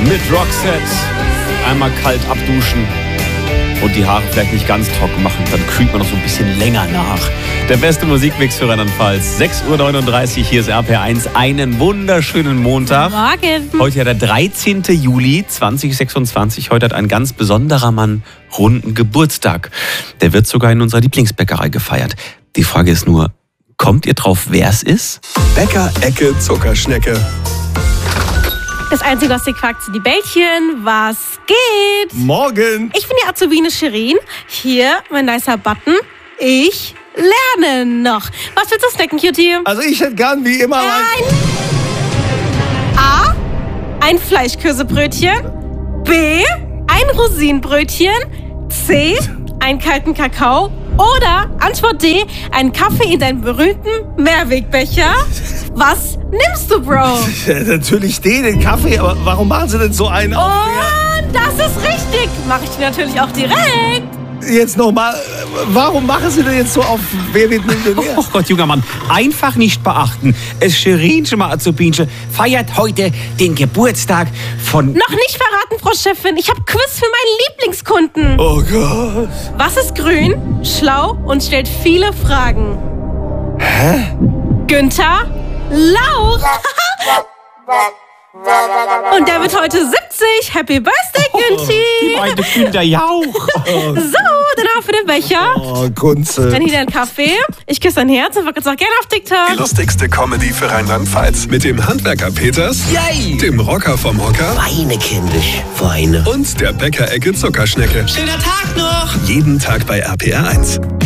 mit Roxette. Einmal kalt abduschen und die Haare vielleicht nicht ganz trocken machen. Dann kühlt man noch so ein bisschen länger nach. Der beste Musikmix für Rheinland-Pfalz. 6:39 Uhr, hier ist RPR1. Einen wunderschönen Montag. Morgen. Heute ja der 13. Juli 2026. Heute hat ein ganz besonderer Mann runden Geburtstag. Der wird sogar in unserer Lieblingsbäckerei gefeiert. Die Frage ist nur, kommt ihr drauf, wer es ist? Bäcker-Ecke Zuckerschnecke. Das Einzige, was ihr quackt, sind die Bällchen. Was geht? Morgen. Ich bin die Azubine Shirin. Hier mein nicer Button. Ich lerne noch. Was willst du snacken, Cutie? Also ich hätte gern wie immer A. Ein Fleischkäsebrötchen. B. Ein Rosinenbrötchen. C. Einen kalten Kakao. Oder Antwort D. Einen Kaffee in deinem berühmten Mehrwegbecher. Was nimmst du, Bro? natürlich den Kaffee, aber warum machen Sie denn so einen auf? Und das ist richtig. Mache ich dir natürlich auch direkt. Jetzt nochmal, warum machen Sie denn jetzt so auf Wer wird Millionär? Oh Gott, junger Mann, einfach nicht beachten. Es Shirinchen mal Azubinchen feiert heute den Geburtstag von... Noch nicht verraten, Frau Chefin. Ich habe Quiz für meinen Lieblingskunden. Oh Gott. Was ist grün, schlau und stellt viele Fragen? Hä? Günther Lauch. Und der wird heute 70. Happy Birthday, Günthi. Die meinte Günther Jauch. So, dann auf für den Becher. Oh, Kunze. Dann hier dein Kaffee. Ich küsse dein Herz und folge uns auch gerne auf TikTok. Die lustigste Comedy für Rheinland-Pfalz. Mit dem Handwerker Peters, Yay! dem Rocker vom Hocker Weine, kindisch, Weine. und der Bäcker-Ecke Zuckerschnecke. Schöner Tag noch! Jeden Tag bei RPR1.